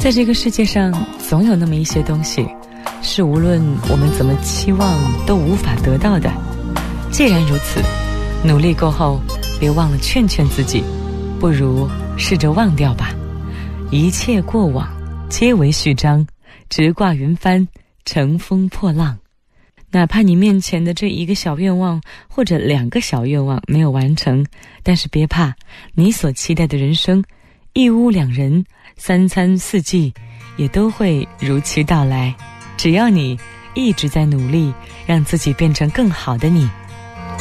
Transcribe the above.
在这个世界上，总有那么一些东西，是无论我们怎么期望都无法得到的。既然如此，努力过后，别忘了劝劝自己，不如试着忘掉吧。一切过往皆为序章，直挂云帆，乘风破浪。哪怕你面前的这一个小愿望或者2个小愿望没有完成，但是别怕，你所期待的人生，一屋2人，3餐4季也都会如期到来。只要你一直在努力，让自己变成更好的你。